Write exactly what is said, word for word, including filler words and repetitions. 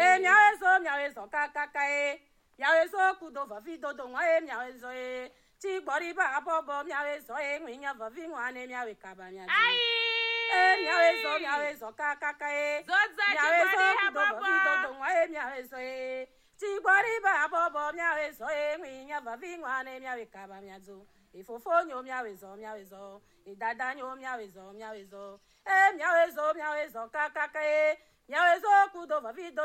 e miawe so miawe so kakaka e miawe so kudo vavi dodo nwa e miawe so e ti gbori ba bobo miawe so e nwinya vavi nwa ne miawe kaba miawe e miawe so miawe so kakaka e miawe so kudo vavi dodo nwa e miawe so e ti gbori ba bobo miawe so e nwinya vavi nwa ne miawe kaba miawe ifofo nyo miawe so miawe so idada nyo miawe so miawe so e miawe so miawe so kakaka e miawe so kudo vavi